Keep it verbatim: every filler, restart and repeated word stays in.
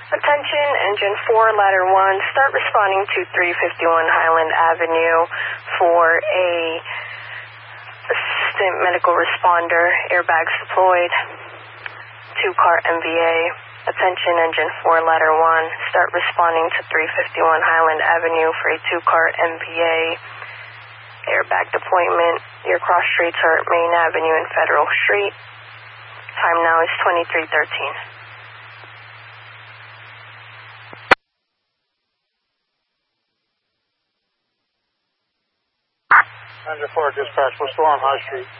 Attention, engine four, ladder one, start responding to three fifty-one Highland Avenue for a assistant medical responder, airbags deployed, two-car M V A. Attention, engine four, ladder one, start responding to three fifty-one Highland Avenue for a two-car M V A, airbag deployment. Your cross streets are Main Avenue and Federal Street. Time now is twenty-three thirteen. Engine four, dispatch, we're still on High Street.